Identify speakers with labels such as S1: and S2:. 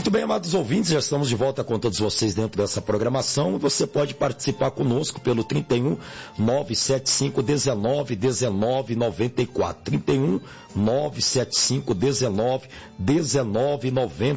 S1: Muito bem, amados ouvintes, já estamos de volta com todos vocês dentro dessa programação. Você pode participar conosco pelo 31 975 19 19 94. 31 975 19 19 94.